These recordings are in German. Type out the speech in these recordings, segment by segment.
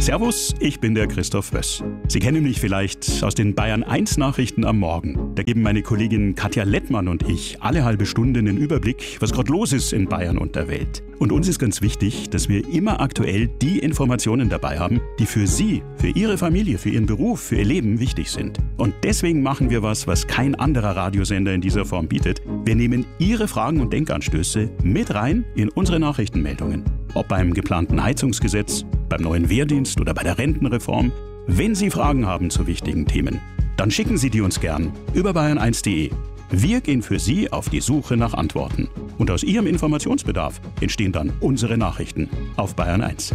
Servus, ich bin der Christoph Wöss. Sie kennen mich vielleicht aus den Bayern-1-Nachrichten am Morgen. Da geben meine Kollegin Katja Lettmann und ich alle halbe Stunde einen Überblick, was gerade los ist in Bayern und der Welt. Und uns ist ganz wichtig, dass wir immer aktuell die Informationen dabei haben, die für Sie, für Ihre Familie, für Ihren Beruf, für Ihr Leben wichtig sind. Und deswegen machen wir was kein anderer Radiosender in dieser Form bietet. Wir nehmen Ihre Fragen und Denkanstöße mit rein in unsere Nachrichtenmeldungen. Ob beim geplanten Heizungsgesetz, beim neuen Wehrdienst oder bei der Rentenreform. Wenn Sie Fragen haben zu wichtigen Themen, dann schicken Sie die uns gern über bayern1.de. Wir gehen für Sie auf die Suche nach Antworten. Und aus Ihrem Informationsbedarf entstehen dann unsere Nachrichten auf Bayern 1.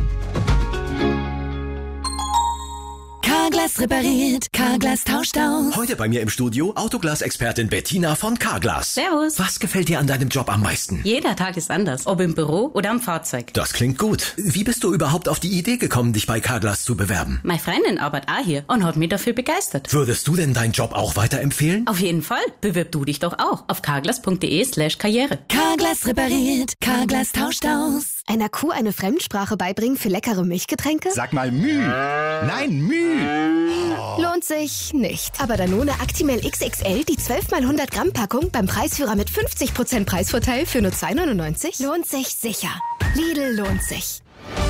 Carglass repariert, Carglass tauscht aus. Heute bei mir im Studio Autoglas-Expertin Bettina von Carglass. Servus. Was gefällt dir an deinem Job am meisten? Jeder Tag ist anders, ob im Büro oder am Fahrzeug. Das klingt gut. Wie bist du überhaupt auf die Idee gekommen, dich bei Carglass zu bewerben? Meine Freundin arbeitet auch hier und hat mich dafür begeistert. Würdest du denn deinen Job auch weiterempfehlen? Auf jeden Fall. Bewirb du dich doch auch auf carglass.de/karriere. Carglass repariert, Carglass tauscht aus. Einer Kuh eine Fremdsprache beibringen für leckere Milchgetränke? Sag mal Müh. Nein, Müh. Lohnt sich nicht. Aber Danone Actimel XXL, die 12 x 100 Gramm Packung beim Preisführer mit 50% Preisvorteil für nur 2,99? Lohnt sich sicher. Lidl lohnt sich.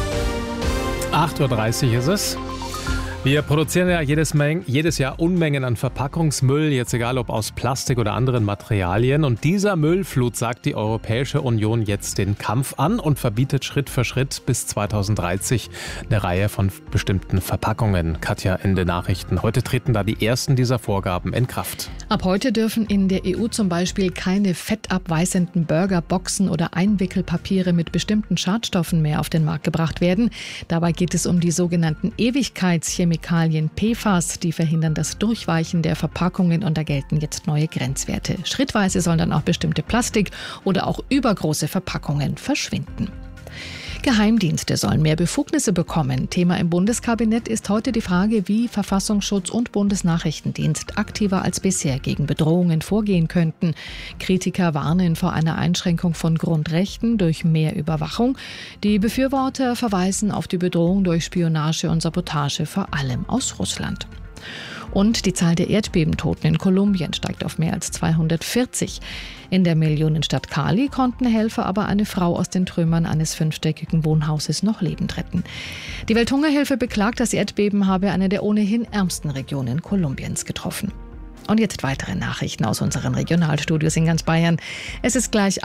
8:30 Uhr ist es. Wir produzieren ja jedes Jahr Unmengen an Verpackungsmüll, jetzt egal ob aus Plastik oder anderen Materialien. Und dieser Müllflut sagt die Europäische Union jetzt den Kampf an und verbietet Schritt für Schritt bis 2030 eine Reihe von bestimmten Verpackungen. Katja, Ende Nachrichten. Heute treten da die ersten dieser Vorgaben in Kraft. Ab heute dürfen in der EU zum Beispiel keine fettabweisenden Burgerboxen oder Einwickelpapiere mit bestimmten Schadstoffen mehr auf den Markt gebracht werden. Dabei geht es um die sogenannten Ewigkeitschemikalien PFAS, die verhindern das Durchweichen der Verpackungen und da gelten jetzt neue Grenzwerte. Schrittweise sollen dann auch bestimmte Plastik- oder auch übergroße Verpackungen verschwinden. Geheimdienste sollen mehr Befugnisse bekommen. Thema im Bundeskabinett ist heute die Frage, wie Verfassungsschutz und Bundesnachrichtendienst aktiver als bisher gegen Bedrohungen vorgehen könnten. Kritiker warnen vor einer Einschränkung von Grundrechten durch mehr Überwachung. Die Befürworter verweisen auf die Bedrohung durch Spionage und Sabotage, vor allem aus Russland. Und die Zahl der Erdbebentoten in Kolumbien steigt auf mehr als 240. In der Millionenstadt Cali konnten Helfer aber eine Frau aus den Trümmern eines 5-stöckigen Wohnhauses noch lebend retten. Die Welthungerhilfe beklagt, das Erdbeben habe eine der ohnehin ärmsten Regionen Kolumbiens getroffen. Und jetzt weitere Nachrichten aus unseren Regionalstudios in ganz Bayern. Es ist gleich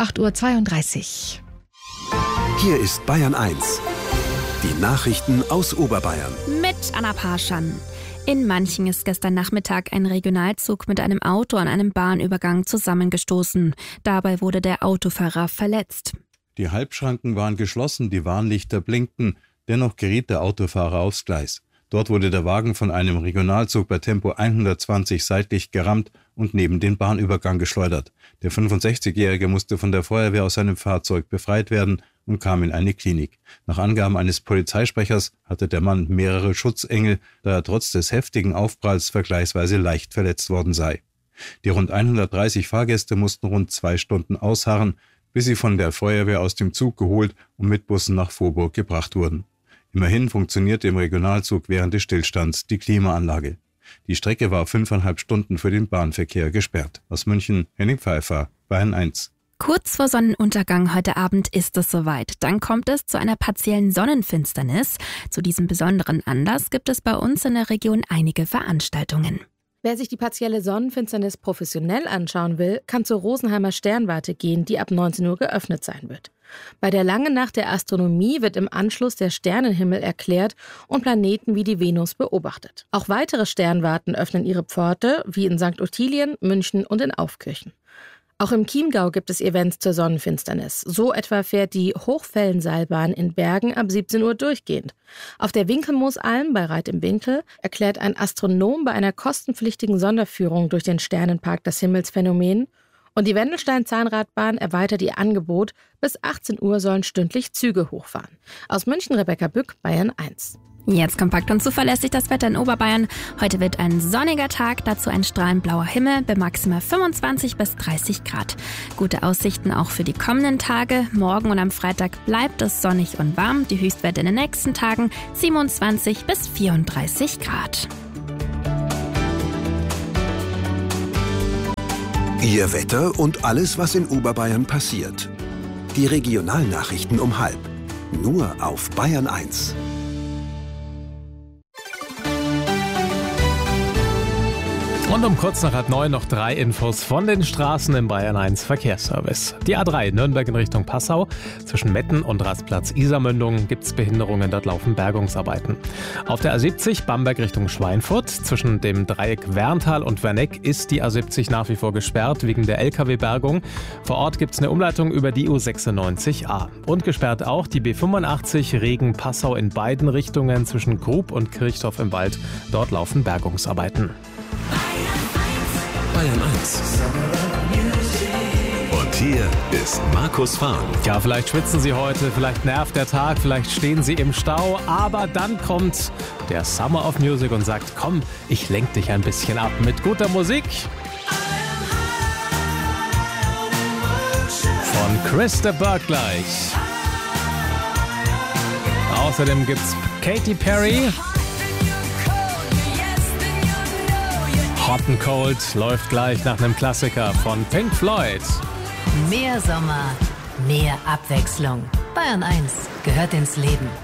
8:32 Uhr. Hier ist Bayern 1. Die Nachrichten aus Oberbayern. Mit Anna Parschan. In Manching ist gestern Nachmittag ein Regionalzug mit einem Auto an einem Bahnübergang zusammengestoßen. Dabei wurde der Autofahrer verletzt. Die Halbschranken waren geschlossen, die Warnlichter blinkten. Dennoch geriet der Autofahrer aufs Gleis. Dort wurde der Wagen von einem Regionalzug bei Tempo 120 seitlich gerammt und neben den Bahnübergang geschleudert. Der 65-Jährige musste von der Feuerwehr aus seinem Fahrzeug befreit werden und kam in eine Klinik. Nach Angaben eines Polizeisprechers hatte der Mann mehrere Schutzengel, da er trotz des heftigen Aufpralls vergleichsweise leicht verletzt worden sei. Die rund 130 Fahrgäste mussten rund 2 Stunden ausharren, bis sie von der Feuerwehr aus dem Zug geholt und mit Bussen nach Vorburg gebracht wurden. Immerhin funktionierte im Regionalzug während des Stillstands die Klimaanlage. Die Strecke war 5,5 Stunden für den Bahnverkehr gesperrt. Aus München, Henning Pfeiffer, Bayern 1. Kurz vor Sonnenuntergang heute Abend ist es soweit. Dann kommt es zu einer partiellen Sonnenfinsternis. Zu diesem besonderen Anlass gibt es bei uns in der Region einige Veranstaltungen. Wer sich die partielle Sonnenfinsternis professionell anschauen will, kann zur Rosenheimer Sternwarte gehen, die ab 19 Uhr geöffnet sein wird. Bei der Langen Nacht der Astronomie wird im Anschluss der Sternenhimmel erklärt und Planeten wie die Venus beobachtet. Auch weitere Sternwarten öffnen ihre Pforte, wie in St. Ottilien, München und in Aufkirchen. Auch im Chiemgau gibt es Events zur Sonnenfinsternis. So etwa fährt die Hochfellenseilbahn in Bergen ab 17 Uhr durchgehend. Auf der Winkelmoosalm bei Reit im Winkel erklärt ein Astronom bei einer kostenpflichtigen Sonderführung durch den Sternenpark das Himmelsphänomen. Und die Wendelstein-Zahnradbahn erweitert ihr Angebot. Bis 18 Uhr sollen stündlich Züge hochfahren. Aus München Rebecca Bück, Bayern 1. Jetzt kompakt und zuverlässig das Wetter in Oberbayern. Heute wird ein sonniger Tag, dazu ein strahlend blauer Himmel bei maximal 25 bis 30 Grad. Gute Aussichten auch für die kommenden Tage. Morgen und am Freitag bleibt es sonnig und warm. Die Höchstwerte in den nächsten Tagen 27 bis 34 Grad. Ihr Wetter und alles, was in Oberbayern passiert. Die Regionalnachrichten um 12:30. Nur auf Bayern 1. Und um kurz nach 8:30 noch 3 Infos von den Straßen im Bayern 1 Verkehrsservice. Die A3 Nürnberg in Richtung Passau. Zwischen Metten und Rastplatz Isarmündung gibt es Behinderungen, dort laufen Bergungsarbeiten. Auf der A70 Bamberg Richtung Schweinfurt. Zwischen dem Dreieck Werntal und Werneck ist die A70 nach wie vor gesperrt wegen der LKW-Bergung. Vor Ort gibt es eine Umleitung über die U96a. Und gesperrt auch die B85 Regen-Passau in beiden Richtungen zwischen Grub und Kirchdorf im Wald. Dort laufen Bergungsarbeiten. Bayern 1. Und hier ist Markus Fahn. Ja, vielleicht schwitzen Sie heute, vielleicht nervt der Tag, vielleicht stehen Sie im Stau, aber dann kommt der Summer of Music und sagt, komm, ich lenk dich ein bisschen ab mit guter Musik. Von Chris de Burgh gleich. Außerdem gibt's Katy Perry. Hot and Cold läuft gleich nach einem Klassiker von Pink Floyd. Mehr Sommer, mehr Abwechslung. Bayern 1 gehört ins Leben.